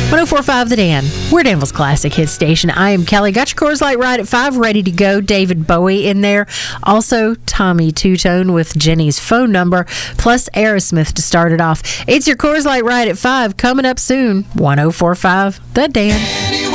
1045 The Dan. We're Danville's classic hit station. I am Kelly. Got your Coors Light right at 5, ready to go. David Bowie in there. Also, Tommy Two-Tone with Jenny's phone number, plus Aerosmith to start it off. It's your Coors Light right at 5. Coming up soon. 1045 The Dan.